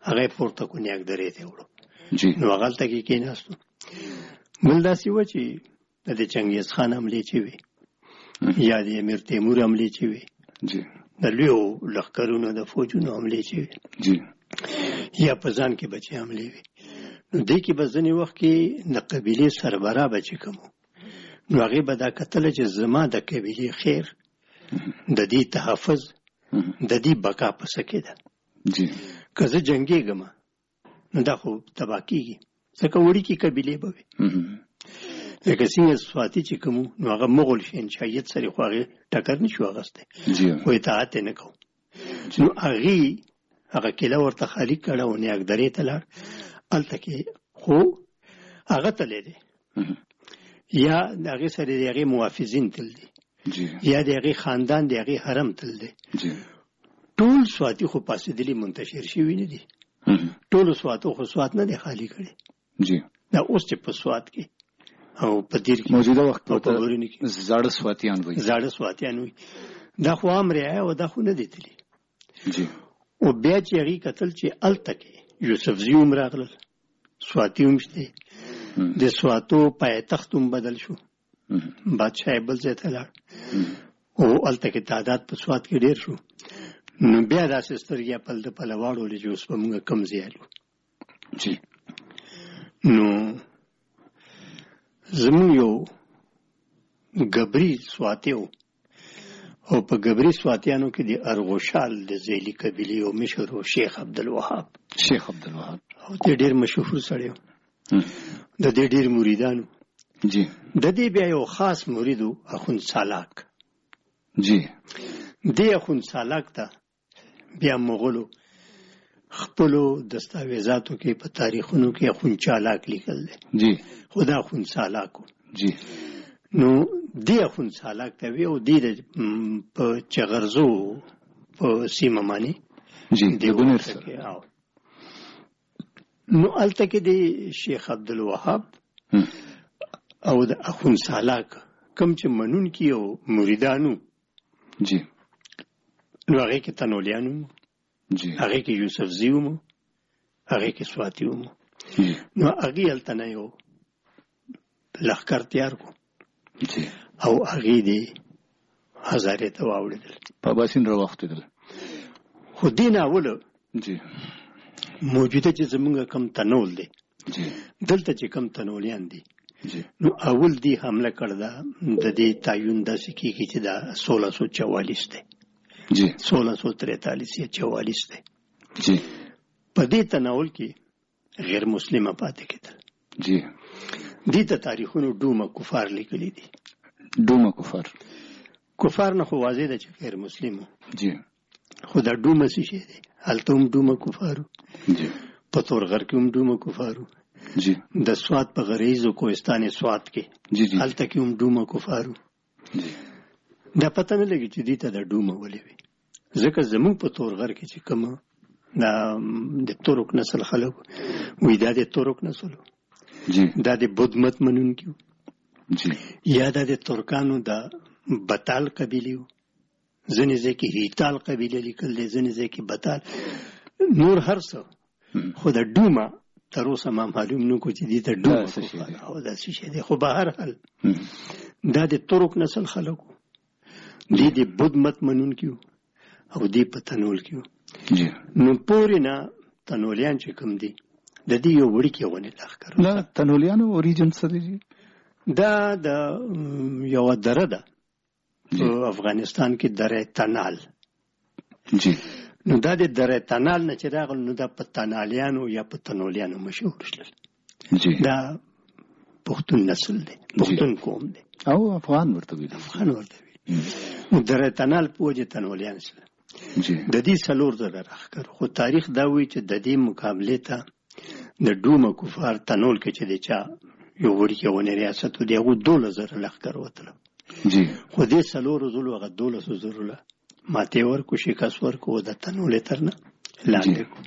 هغه پورته کونیاک درې ته وړو. جی نو هغه ته کې کېناستو. بل داسې و چې د چنګیز خان حملې چې وي یا د امیر تیمور حملې چې وي جی د لویو لښکرونو د فوجونو حملې چې وي جی یا په ځان کې بچې حملې وي، نو دې کې به ځینې وخت کې د قبیلې سربراه به چې کوم نو هغې به دا کتله چې زما د قبیلې خیر د دې تحفظ د دې بقا په څه کې ده. جی که زه جنګېږم نو دا خو تباه کېږي، ځکه وړوکې قبیلې به وي. لکه څنګه سواتي چې کوم نو هغه مغول شهنشاهیت سره خو هغې ټکر نه شو اخیستی، خو اطاعت یې نه کوو. نو هغې هغه کیله ورته خالي کړه او نیاک درې ته لاړ. هلته کې خو هغه تللی دی یا د هغې سره د هغې محافظین تل دي یا د هغې خاندان د هغې حرم تل دی. ټول سواتي خو پاسېدلي منتشر شوي نه دي، ټولو سواتو خو سوات نه دی خالي کړی. دا اوس چې په سوات کې او په دیر کې موجوده وخت په غورونو کې زاړه سواتیان وي، زاړه سواتیان وي، دا خو عام رعایا او دا خو نه دی تللی. او بیا چې هغې کتل چې هلته کې یوسفزي هم راغلل، سواتي هم شته، د سواتو پایتخت هم بدل شو، بادشاه بل ځای ته لاړ او هلته کې تعداد په سوات کې ډېر شو. نو بیا داسې سترګې پل د پله واړولې چې اوس به مونږ کم ځای لو. نو زموږ یو ګبري سواتي و او په ګبري سواتیانو کې د ارغوشال د زیلي قبیلې یو مشر و شیخ عبدالوهاب. او د ډېر مشهور سړی و، د دې ډېر مریدانو. د دې بیا یو خاص مرید و اخوند سالاک. دې اخوند سالاک ته بیا مغولو خپلو دستاویزاتو کې په تاریخونو کې اخوند چالاک لیکل دی، خو دا اخوند سالاک و. نو دې اخوند سالاک ته وی او دې په چغرزو په سیمه باندې نو هلته کې د شیخ عبدالوهاب او د اخوند سالاک کوم چې منونکي او مریدانو نو هغې کې تنولیان وو، هغې کې یوسفزي وو، هغې کې سواتي وو. نو هغې هلته نه یو لښکر تیار کړو او هغې دې هزارې ته واوړېدل، په اباسین راوختېدل. خو دې ناوله موجوده چې زمونږ کم تنول دی دلته چې کم تنولیان دي نو اول دی حمله کړده د دې تعین داسې کېږي چې دا 1644 دی، 1643 یا 44 دی. په دې تناول کې غیر مسلمه پاتې کېدل. دې ته تاریخونو ډومه کفار لیکلي دي. ډومه کفار نه خو واضح ده چې غیر مسلمو، خو دا ډومه څه شی دی؟ هلته هم ډومه کفارو، په تورغر کې هم ډومه کفارو، د سوات په غریزو کوهستان سوات کې هلته کې هم ډومه کفارو. دا پته نه لګي چې دې ته دا ډومه ولې وي، ځکه زموږ په تورغر کې چې کومه دا د تورک نسل خلک وي دا د تورک نسل و، دا د بودھ مت منونکي و، یا دا د ترکانو د بطال قبیلې و، ځینې ځای کې هیتال قبیله لیکل دی، ځینې ځای کې بطال، نور هر څه، خو د ډومه تر اوسه ما معلوم نه کو چې دې ته ډومه کفار او داسې شی دی. خو به هر حال دا د ترک نسل خلک و، دې د بودھ مت منونکي و او دې په تنول کې و. نو پورې نه تنولیان چې کوم دي د دې یو وړوکی غونې لښکر. تنولیانو اوریجن څه دی؟ دا د یوه دره ده په افغانستان کې، دره تنال. نو دا د دره تنال نه چې راغل نو دا په تنالیانو یا په تنولیانو مشهور شول. دا پښتون نسل دی، پښتون قوم دی او افغان ورته وي. نو دره تنال په وجه تنولیان سره د دې 4,000 لښکر. خو تاریخ دا وایي چې د دې مقابلې ته د ډومه کفار تنول کې چې د چا یو وړوکی غونې ریاست و د هغو 12,000 لښکر وتله. خو دې 4,000 هغه 12,000 ماتې ورکو، شکست ورکو او د تنولې تر نه لاندې کړو.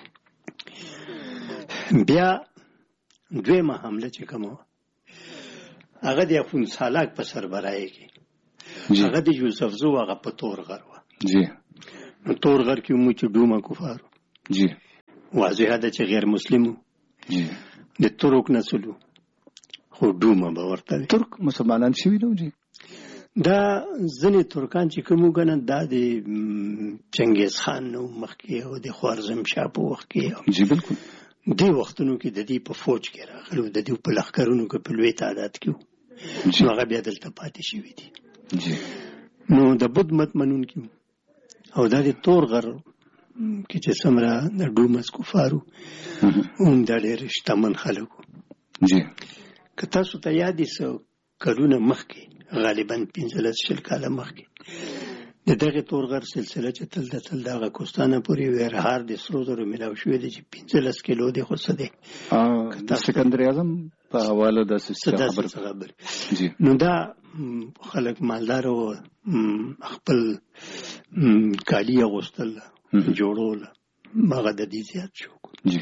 بیا دویمه حمله چې کومه وه هغه د اخوند سالاک په سربرایۍ کې، هغه د یوسفزو هغه په تورغر وه. نو تورغر کې مو چې ډومه کفارو واضحه ده چې غیر مسلمو د ترک نسلو خو ډومه به ورته وي. ترک مسلمانان شوي نو جی دا ځینې ترکان چې کوم وګڼه دا د چنګیز خان نو مخکې او د خوارزم شاه په وخت کې جی بالکل دې وختونو کې د دې په فوج کې راغلو د دې په لښکرونو کې په لوی تعداد کې نو هغه بیا دلته پاتې شوي دي. نو د بت مت منونکي او دا د تور غر کې چې څومره د ډومس کفارو هم دا ډېر شتمن خلک وو. که تاسو ته یاد دي څه کلونه مخکې غالبا 15 کاله مخکې د دغه تور غر سلسله چې تل د هغه کوستانه پورې ورهار د سرو زرو میلاو شوې دي چې 15 کیلو دی خو څه دی د سکندر اعظم په حواله د خبر نو دا خلک مالدار او خپل کالی اغوستل جوړول هغه د دې زیات شو.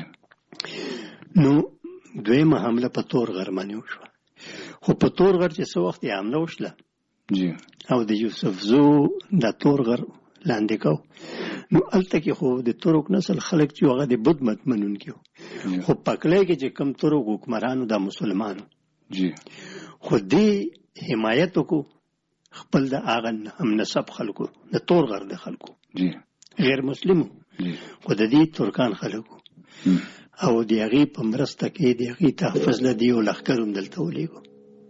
نو دویمه حمله په تور غر باندې وشوه. خو په تور غر چې څه وخت یې حمله وشله او د یوسف زو د تور غر لاندې کو نو هلته کې خو د ترک نسل خلک چې هغه د بت مت منونکي وو خو پکلۍ کې چې کم ترک حکمرانو د مسلمانو خو دې حمایت وکړو خپل د هغه هم نسب خلکو د تور غر د خلکو غیر مسلمو خو د دې ترکان خلکو او د هغې په مرسته کې د هغې تحفظ له دې یو لښکر هم دلته ولېږو.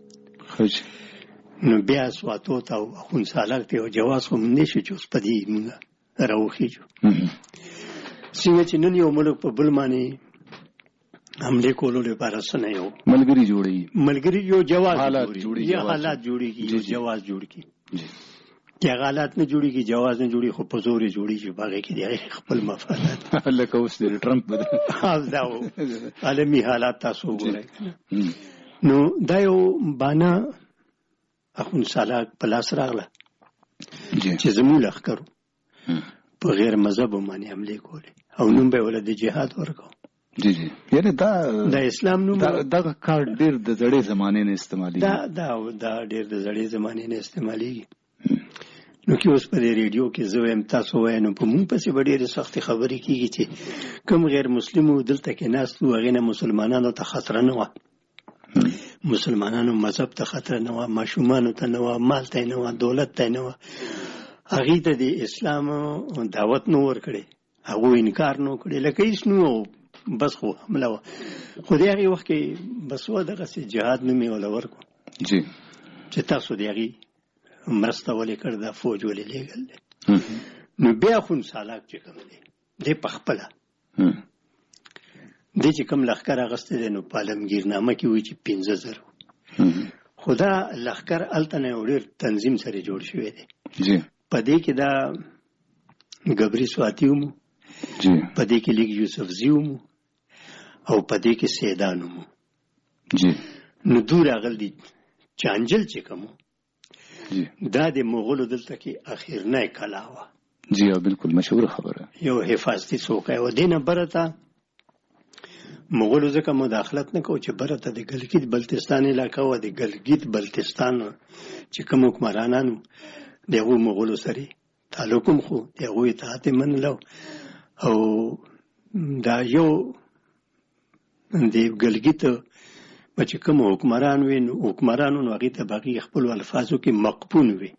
نو بیا سواتو ته او اخوندسالک ته یو جواز خو موږ نه شو چې اوس په دې موږ راوخېږو. څنګه چې نن یو ملک په بل باندې حملې کولو لپاره څه نه یو ملګري جوړوي ملګري یو جواز جوړي یا حالات جوړېږي یو جواز جوړ کړي چې هغه حالات نه جوړېږي جواز نه جوړي خو په زور یې جوړېږي په هغې کې د هغې خپل مفادات لکه اوس د ټرمپ دا عالمي حالات تاسو وګورئ. نو دا یو بانه اخوندسالک په لاس راغله چې زموږ لښکرو په غیر مذهبو باندې حملې کولې او نوم به یې ولې د جهاد ورکړو. یعنې د اسلام نوم دغه کار ډېر د زړې زمانې نه استعمالېږي. دا ډېر د زړې زمانې نه استعمالېږي. نو کې اوس په دې ریډیو کې زه وایم تاسو وایئ نو په مونږ پسې به ډېرې سختې خبرې کېږي چې کوم غیر مسلمو دلته کې ناست وو هغې نه مسلمانانو ته خطره نه وه مسلمانانو مذهب ته خطره نه وه ماشومانو ته نه وه مال ته نه وه دولت ته نه وه هغې ته د اسلام دعوت نه ورکړی هغو انکار نه وکړی لکه هېڅ نه و بس خو حمله وه خو د هغې وخت کې بس وه دغسې جهاد نوم یې وله ورکړو چې تاسو د هغې مرسته ولې کړ دا فوج ولې لېږل دی. نو بیا اخوندسالک چې کوم دی دی په خپله دی چې کوم لښکر اخیستی دی نو په عالمګیرنامه کې وایي چې 15,000 خو دا لښکر هلته نه یو ډېر تنظیم سره جوړ شوی دی. په دې کې دا ګبري سواتي ومو په دې کې لیک یوسفزي ومو او په دې کې سیدان ومو. نو دوی راغل دي چانجل چې کوم دا د مغولو دلته کې اخرنۍ کلا وه. بالکل مشهور خبره یو حفاظتي څوکۍ وه. دې نه بره ته مغولو ځکه مداخلت نه کوو چې بره ته د ګلګیت بلتستان علاقه وه. د ګلګیت بلتستان چې کوم حکمرانانو د هغو مغولو سره تعلق هم خو د هغو اطاعت یې منلو او دا یو د ګلګیت چې کوم حکمران وي نو حکمرانو نو هغې ته به هغې خپلو الفاظو کې مقپون وي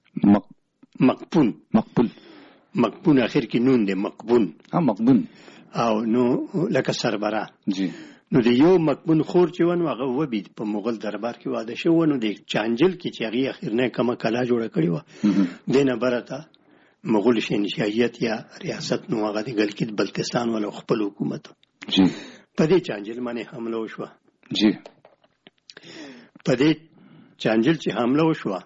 مقپون اخر کې نون دی مقپون او نو لکه سربره نو د یو مقپون خور چې و نو هغه وبید په مغل دربار کې واده شو نو د چانجل کې چې هغې اخرنۍ کومه کلا جوړه کړې وه دې نه بره ته مغول شهنشاهیت یا ریاست نو هغه د ګلګیت بلتستان والا خپل حکومت په دې چانجل باندې حمله وشوه. په دې چانجل چې حمله وشوه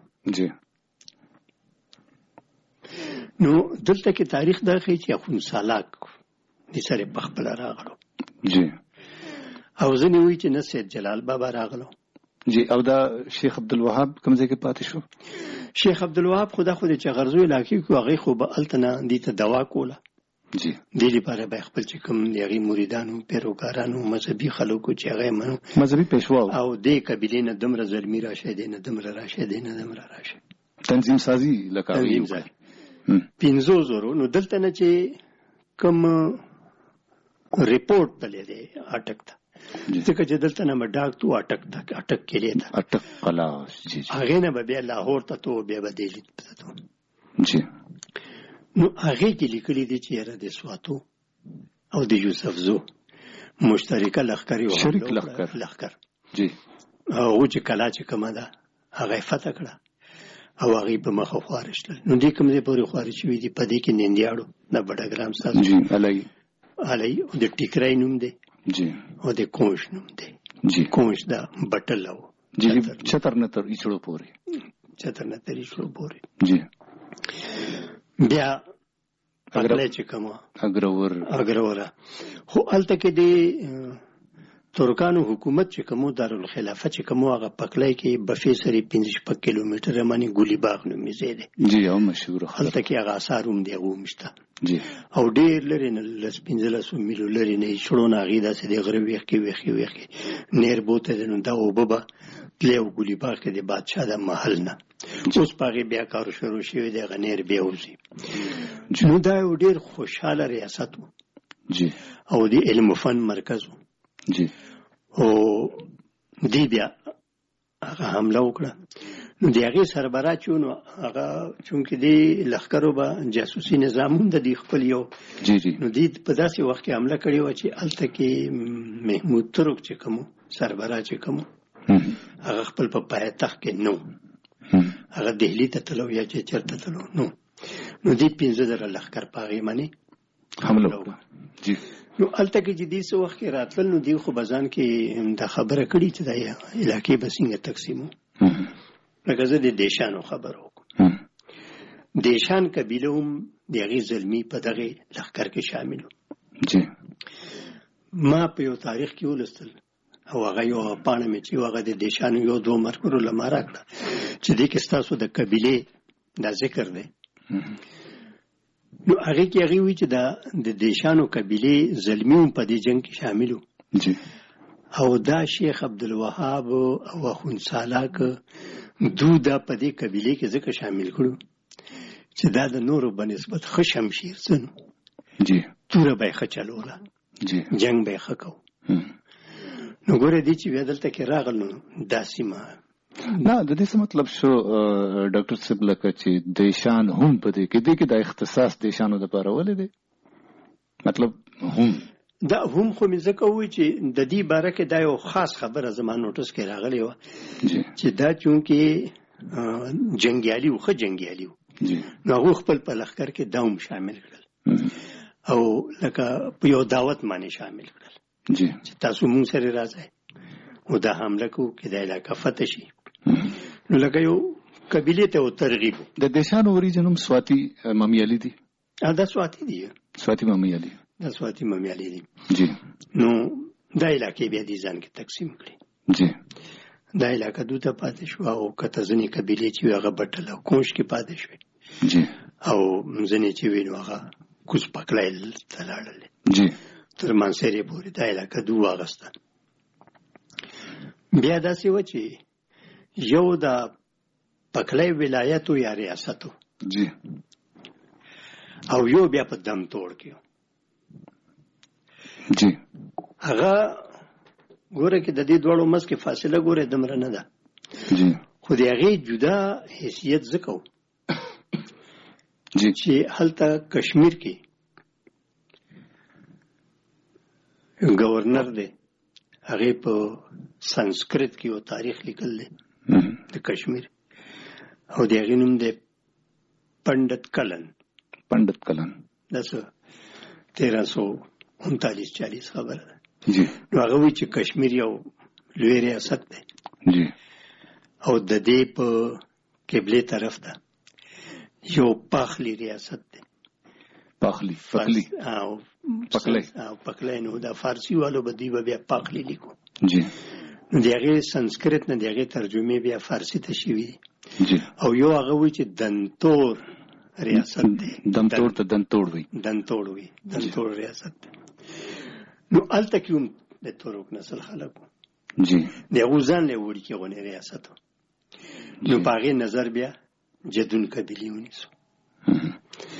نو دلته کې تاریخ دا ښیي چې اخوندسالک دې سره په خپله راغلو او ځینې وایي چې نه سید جلال بابا راغلو او دا شیخ عبدالوهاب کوم ځای کې پاتې شو. شیخ عبدالوهاب خو دا خو د چغرزو علاقې کې هغې خو به هلته نه دې ته دوا کوله دې لپاره به خپل چې کوم د هغې مریدانو پیروکارانو مذهبي خلکو چې هغه یې منو مذهبي پیشوا او دې قبیلې نه دومره زلمي راشه دې نه دومره راشه دې نه دومره راشه تنظیم سازي لکه 15,000 نو دلته نه چې کوم रिपोर्ट तले दे अटक था ځکه چې دلته نه ډاک تو اٹک کېلې ده اٹک قلا جی هغه نه به بیا لاهور ته تو بیا به دلی ته جی نو هغه کې لیکلي دي چې را د سواتو او د یوسف زو مشترکه لخر یو شریک لخر جی او چې کلا چې کومه ده هغه فتح کړه او هغه په مخه خوارشل نو دې کوم دې پورې خوارش وی دي په دې کې نندیاړو د بډګرام سره جی علي د ټیکرای نوم دی جی او د کوش نوم دی جی کوش دا بټل او جی چتر نتر ایچړو پورې جی بیا اگله چې کومه اگرور خو الته کې دی ترکانو حکومت چې کومو دارالخلافه چې کومو هغه پکلای کې بفي سری 15 کیلومتر مانی ګولي باغ نومې زیاده جی او مشهور الته کې هغه اثاروم دی غومشته جی او ډیر لري نه لس 15 میلو لري نه شړونه غیدا سي د غره ویخ کې نیر بوته نو دا وببه تلو ګولي باغ کې د بادشاہ د محل نه اوس پاغي بیا کار شروع شوی دی غنیر بیا وزي نو دا ډیر خوشاله ریاست جی او د علم و فن مرکز جی او دی بیا هغه حمله وکړه نو د هغه سربرا چونو هغه چونکه دی لخرو به جاسوسي نظام هم د خپل یو جی جی نو دی په داسې وخت کې حمله کړې و چې الته کې محمود ترک چې کوم سربرا چې کوم هغه خپل په پایتخت کې نو هغه دهلی ته تلو یا چې چرته تلو نو دی 15 لخر پاغي منی حمله وکړه جی نو الته کې چې دې څو وخت کې راتل نو دی خو بزان کې د خبره کړي چې د علاقې بسنګ تقسیمو لکه زه د دیشانو خبرو دیشان قبیله هم دغه ظلمي په دغه لخر کې شامل جی ما په یو تاریخ کې ولستل او هغه یو پانه مې چې هغه د دیشانو یو دوه مرکرو لماره کړه چې دې کې تاسو د قبیله دا ذکر دی نو هغه کې هغه وی چې د دیشانو قبیله ظلمیون په دې جنگ کې شاملو جی او دا شیخ عبدالوهاب او اخون سالاک دودا په دې قبیله کې ځکه شامل کړو چې دا د نورو بنسبت خشمشیر سن جی توره به خچلوله جی جنگ به خکو نو ګوره دي چې ودلته کې راغلو داسمه نه د دې څه مطلب شو ډاکټر صاحب لکه چې دیشان هم په دې کې د اختصاص دیشانو د لپاره ولې دی مطلب هم دا هم خو مې ځکه وی چې د دې باره کې دا یو خاص خبره زما نوټس کې راغلی و چې دا چونکې جنگیالي وخه جنگیالي نو هغه خپل په لخر کې داوم شامل کړل او لکه په یو دعوت باندې شامل کړل چې تاسو مونږ سره راځئ او دا حمله کو کې د علاقه فتح شي نو لکه یو قبیله ته ترغیب د دیشانو اوریجنوم سواتی ممیالی دي دا سواتی دي سواتی ممیالی دي جی نو دا علاقه بیا دي ځان کې تقسیم کړي جی دا علاقه دوته پاتې شو او کته ځنی قبیله چې هغه بټل او کوش کې پاتې شو جی او ځنی چې وینو هغه کوس پکړل تلاړل جی تر منصرې پورې دا علاقه دوه اغسته بیا داسې و چې یو د پکلای ولایتو یا ریاستو جی او یو بیا په دم توړ کې جی هغه ګوره کې د دې دوړو مس کې فاصله ګوره دمره نه ده جی خو د هغه جدا حیثیت زکو جی چې هلته کشمیر کې گورنر دی هغه په سنسکرت کې او تاریخ لیکل دی د کشمیر او د هغه نوم دی پندت کلن داسه 1339-40 خبره ده جی نو هغه وی چې کشمیر یو لوی ریاست دی جی او د دې په قبله طرف ده یو پاخلی ریاست دی پخلی او پکلای نو دا فارسی والو به دی بیا پاخلی لیکو جی نو دغه سنسکرت نه دغه ترجمه بیا فارسی ته شوی جی او یو هغه وی چې دنتور ریاست دی دنتور وی ریاست دی نو الته کوم د تورک نسل خلکو جی دغه ځان له وړي کې غونې ریاست نو پاغه نظر بیا جدون قبیله ونیسو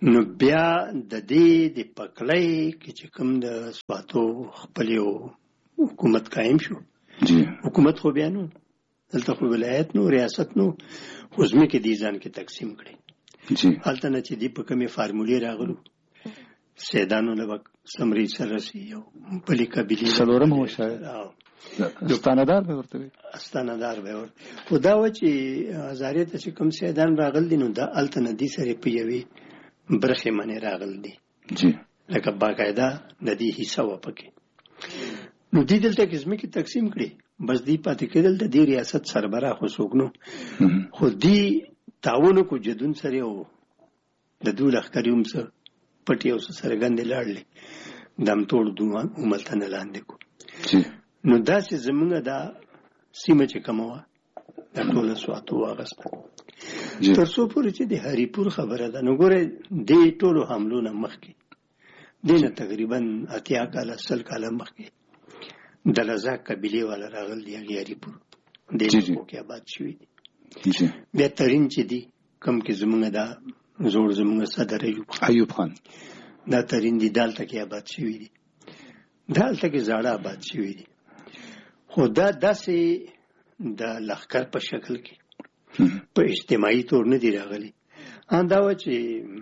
نو بیا د دې د پکړې کې چې کوم د سواتو خپل یو حکومت قائم شو. حکومت خو بیا نو دلته خو ولایت نو ریاست نو خو ځمکې دې ځان کې تقسیم کړي. هلته نه چې دې په کومې فارمولې راغلو سیدانو له سمري سره سي یو بلې قبیلې څلورم و شاید استاندار به ورته استاندار به ورته خو دا و چې هزارې ته چې کوم سیدان راغل دي نو دا هلته نه دې سره په یوې برخې باندې راغل دي لکه باقاعده د دې حصه و پکې. نو دې دلته کې ځمکې تقسیم کړي بس دې پاتې کېدل د دې ریاست سربراه خو څوک نو خو دې تعاون کو جدون سره او د دوه لښکریوم سره پټي او سره ګندې لاړلې دم توړ دوه عملته نه لاندې کو. نو داسې زمونږ دا سیمه چې کومه د ټول سواتو واغسته تر څو پورې چې د هریپور خبره ده. نو ګوره دې ټولو حملو نه مخکې دینه تقریبا 80 کاله 100 کاله مخکې د لزاک قبیلې والا راغل دی هریپور دې کې آباد شوی دي. بیا ترین چې دي کم کې زمونږ دا زوړ زمونږ صدر ایوب خان دا ترین دي دالته کې آباد شوی دي دالته کې زاړه آباد شوی دي. خو دا داسې د لښکر په شکل کې په اجتماعي تور نه دی راغلی. دا و چې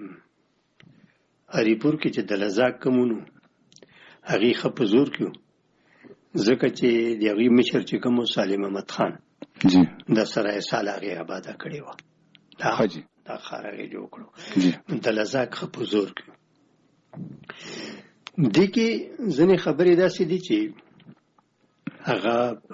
هریپور کې چې د لزاک کمونو هغې ښه په زور کې ځکه چې د هغې مشر چې کوم سالم احمد خان د سرای سال هغې آباده کړې وه دا ښار هغې جوړ کړو د لزاک ښه په زور کې. دې کې ځینې خبرې داسې دي چې هغه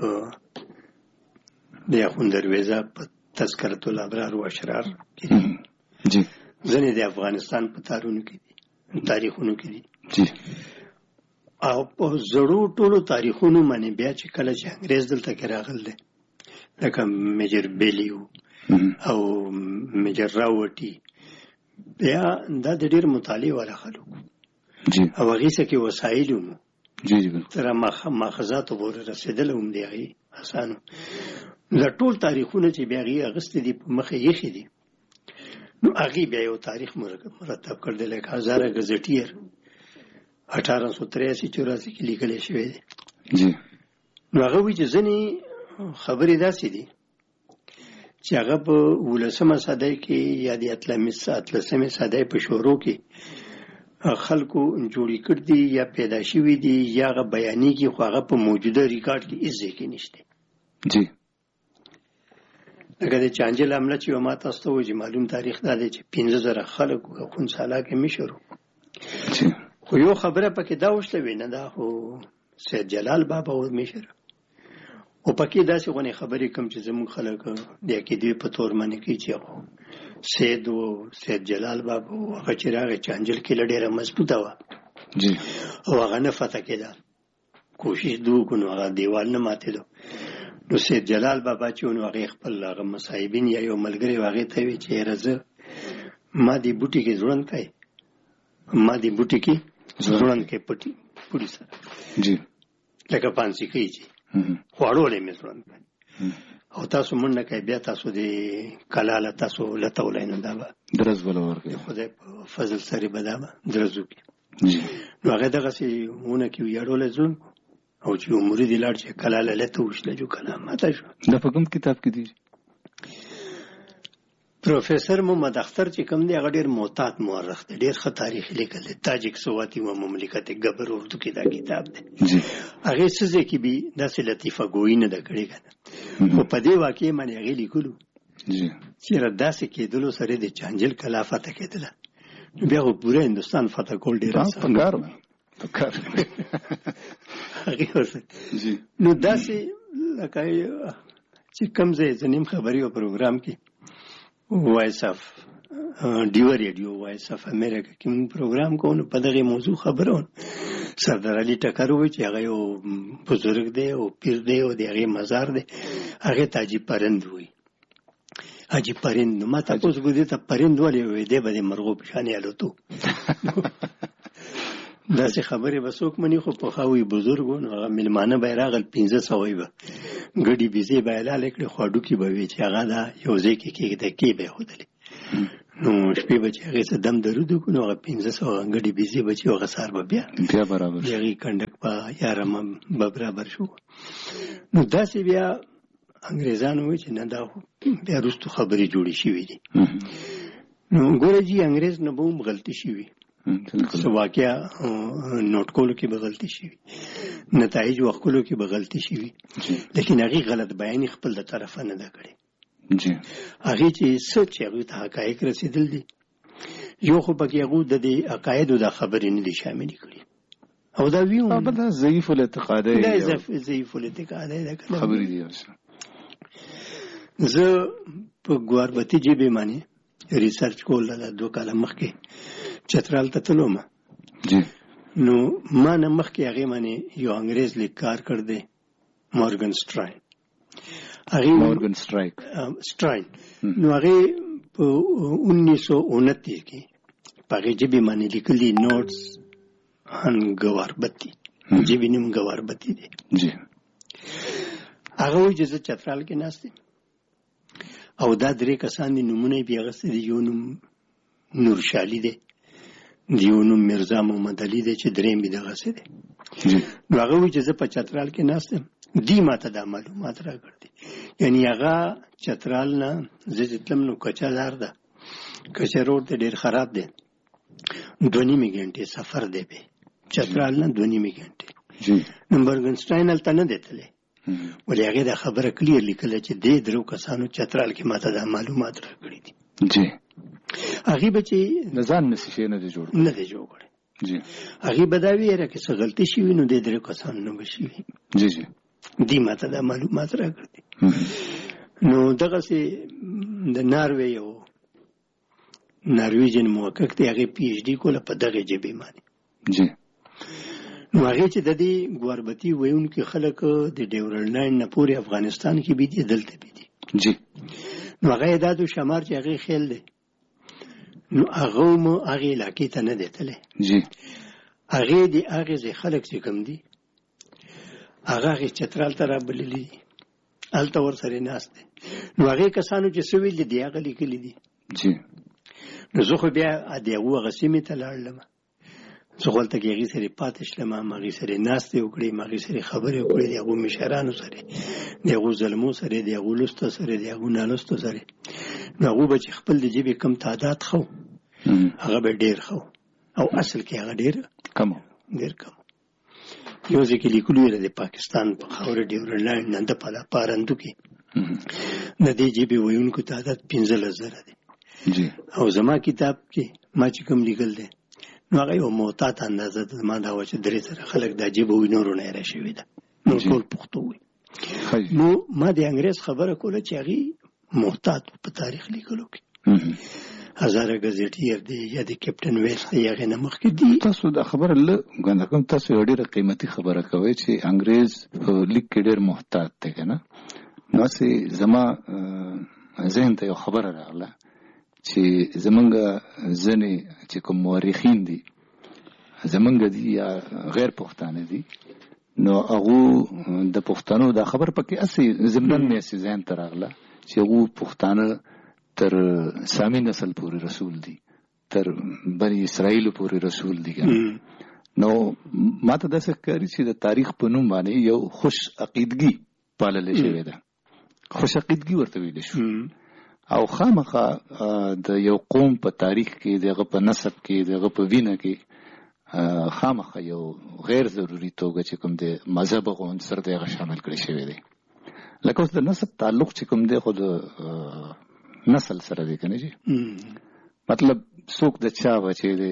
د اخوند درویزه په تذکرة الابرار و اشرار کې ځینې د افغانستان په تاریخونو کې دي او په زړو ټولو تاریخونو باندې بیا چې کله چې انګریز دلته کې راغل دی لکه میجر بیلیو او میجر راوټي بیا دا د ډېر مطالعې والا خلکو او هغې څه کې وسایل هم تر ماخذاتو پورې رسېدلی هم دی هغې اسانو دا ټول تاریخونه چې بیا هغې اخیستي دي په مخې ایښي دي. نو هغې بیا یو تاریخ مرتب کړ دی لکه هزاره ګزټیر 1883-84 کې لیکلی شوی دی. نو هغه وایي چې ځینې خبرې داسې دي چې هغه په 19مه صدۍ کې یا د 18مې صدۍ په شروع کې خلکو جوړې کړي دي یا پیدا شوي دي یا هغه بیانېږي خو هغه په موجوده ریکارډ کې هېڅ ځای کې نشته. لکه د چانجل حمله چې ما تاسو ته وایي معلوم تاریخ دا دی چې 15,000 خلک اخوندسالا کې مشر خو یو خبره پکې دا وشلوي نه دا خو سید جلال بابا و مشر او پکې داسې غونې خبرې کوم چې زموږ خلک د عقیدې په تور باندې کوي چې سید جلال بابا هغه چې راغی چانجل کې ډېره مضبوطه وه او هغه نه فتح کېده کوشش دو وکړو نو هغه دیوال نه ماتېدو. نو سید جلال بابا چې نو هغې خپل هغه مصاحبین یا یو ملګری هغې ته وی چې یاره زه ما دې بوټي کې ځوړند کوي ما دې بوټي کې ځوړند کوي پوټي سره لکه پانسي کوي چې خواړولی مې ځوړند کوي او تاسو منډه کوي بیا تاسو د کلاله تاسو لټولی نو دا به درز بله ورکوي خدای په فضل سره به دا به درز وکړي. نو هغې دغسې ونه کې ویاړولی ځوړند او چې مرید لاړ چې کلاله لته وشله جو کلام ماته شو. دا په کوم کتاب کې دی؟ پروفیسر محمد اختر چې کوم دی هغه ډېر محتاط مورخ دی ډېر ښه تاریخ لیکل دی تاجک سواتی و مملکت گبر اردو کې دا کتاب دی. هغې څه ځای کې به داسې لطیفه ګویي نه ده کړې که نه خو په دې واقعې باندې هغې لیکلو چېرې داسې کېدلو سره د چانجل کلا فتح کېدله نو بیا خو پوره هندوستان فتح کول ډېر آسان نو داسې لکه چې کوم ځای زنیم خبري او پروګرام کې وایس اف ډیو ریډیو وایس اف امریکا کې موږ پروګرام کوو نو په دغه موضوع خبرون سردار علي ټکر وایي چې هغه یو بزرګ دی او پیر دی او د هغې مزار دی هغې ته حاجي پرند وایي حاجي پرند نو ما تپوس کو دې ته پرند ولې وایي دی به د مرغو په شانې الوتو داسې خبرې به څوک مني خو پخوا وي بزرګ نو هغه مېلمانه به یې راغل 1500 به ګډې بیزې به یې لاله کړې خو هډوکي به وي چې هغه دا یو ځای کې کېږده کې به یې ښودلې نو شپې به چې هغې څه دم درود وکړو نو هغه 1500 انګډې بیزې به چې هغه سهار به بیا برابر د هغې کنډک په یارمه به برابر شو. نو داسې بیا انګریزان وایي چې نه دا بیا وروستو خبرې جوړې شوې دي. نو ګوره جي انګریز نه به هم غلطي شوي، څه واقعه نوټ کولو کې به غلطي شوي، نتایج وښکلو کې به غلطي شوي، لیکن هغې غلط بیانې خپل د طرفه نه ده کړې. هغې چې څه چې هغوی ته حقایق رسېدل دي، یو خو پکې هغوی د دې عقایدو دا خبرې نه دي شاملې کړي او دا ویو دا ضعیف الاعتقادۍ خبرې دي. زه په ګواربتي ژبې باندې ریسرچ کول له 2 کاله مخکې چترال ته تلوم. نو ما نه مخکې هغې باندې یو انګریز لیک کار کړ دی، مورګن سټراین. نو هغې په 1929 کې په هغې ژبې باندې لیکلي نوټس ان ګواربتي، ژبې نوم ګواربتي دی. هغه وایي چې زه چترال کې ناست یم او دا 3 کسان دي، نومونه یې بیا اخیستي دي. یو نوم نورشالي دی، یو نوم میرزا محمد علي دی چې درېیم یې دغسې دی. نو هغه وایي چې زه په چترال کې ناست یم، دی ما ته دا معلومات راکړ دي. یعنی هغه چترال نه زه چې تلم نو کچا لار ده، کچا روډ ته ډېر خراب دی، 2.5 غنټې سفر دی به چترال نه 2.5 غنټې. نو مورګنشټاین هلته نه دی تللی، ولې هغې دا خبره کلیر لیکله چې دې 3 کسانو چترال کې ما ته دا معلومات راکړي دي. هغې به چې د ځان نسي شی نه دی جوړ کړی، هغې به دا ویره کې څه غلطي شوي نو دې 3 کسانو نه به شوي، دی ما ته دا معلومات راکړي دي. نو دغسې د ناروې یو نارویجن محقق دی، هغې PhD کوله په دغې ژبې باندې. نو هغې چې د دې ګواربتي ویونکي خلک د ډیورنډ لاین نه پورې افغانستان کې بي دي، دلته بي دي. نو هغه یې دا دو شمار چې هغې خیل دی، نو هغه هم هغې علاقې ته نه دی تللی. هغې د هغې ځای خلک چې کوم دي هغه چترال ته رابللي دي، هلته ورسره ناست دی. نو هغې کسانو چې څه ویل دي هغه لیکلي دي. نو زه خو بیا د هغو هغه سیمې ته لاړلم، زه خو هلته کې هغې سره پاتې شلم، هغې سره ناستې وکړې، هغې سره خبرې وکړې، د هغو مشرانو سره، د هغو ظلمو سره، د هغو لوستو سره، د هغو نالوستو سره. نو هغو به چې خپل د ژبې کم تعداد خو هغه به ډېر خو او اصل کې هغه ډېر کم. یو ځای کې لیکلي ویل د پاکستان په خاوره ډیورنډ لاین نه د پارندو کې د دې ژبې ویونکو تعداد 15,000 دی. او زما کتاب کې ما چې کوم لیکل دی نو هغه یو محتاط اندازه ده، ما دا وه چې 300 خلک دا ژبه وي، نورو نه یې راشوې ده، نور ټول پښتو وي. نو ما د انګریز خبره کوله چې هغې محتاط په تاریخ لیکلو کې هزاره ګزیټیر دی یا د کیپټن ویسټ دی، هغې نه مخکې دي. تاسو دا خبره ګڼه کوم، تاسو یو ډېره قیمتي خبره کوئ چې انګریز په لیک کې ډېر محتاط دی که نه. نو هسې زما ذهن ته یو خبره راغله چې زمونږ ځینې چې کوم مورخین دي زمونږ دي یا غیر پښتانه دي، نو هغو د پښتنو دا خبر پکې هسې ضمناً مې هسې ذهن ته راغله چې هغو پښتانه تر سامی نسل پورې رسول دي، تر بني اسرائیل پورې رسول دي. نو ما ته داسې ښکاري چې د تاریخ په نوم باندې یو خوش عقیدګي پالل شوې ده، خوش عقیدګي ورته ویل شو. او خامخا د یو قوم په تاریخ کې، دغه په نسب کې، دغه په وینه کې خامخا یو غیر ضروري توګه چې کوم دی مذهب او عنصر دی هغه شامل کړی شوی دی. لکه اوس د نسب تعلق چې کوم دی خو د نسل سره دی که نه جي، مطلب څوک د چا بچی دی،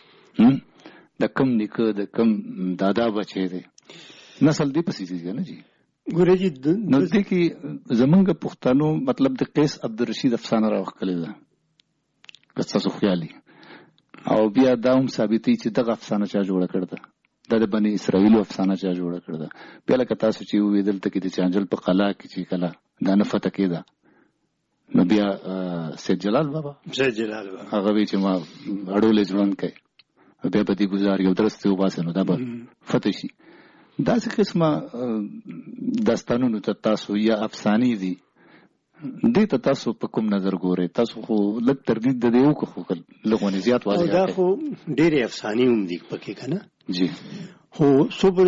د کم نیکه د کم دادا بچی دی، نسل دی پسې دی که نه جي. ګوره جي نو دې کې زمونږ پښتنو مطلب د قیس عبدالرشید افسانه راوښکلې ده که ستاسو خیالي، او بیا دا هم ثابتوي چې دغه افسانه چا جوړه کړې ده، دا د بني اسرائیلو افسانه چا جوړه کړې ده. بیا لکه تاسو چې وویل دلته کې د چانجل په قلعه کې چې کله دا نه فتح کېده نو بیا سید جلال بابا هغه وی چې ما اړولې ځوړند کوي، بیا به دې ګزار یو درستې وباسه نو دا به فتح شي. داسې قسمه داستانونو ته تاسو یا افسانې دي دې ته تاسو په کوم نظر ګورئ؟ تاسو خو لږ تردید د دې وکړو خو لږ ونې زیات واضح دا خو ډېرې افسانې هم دي پکې که نه؟ جی خو څو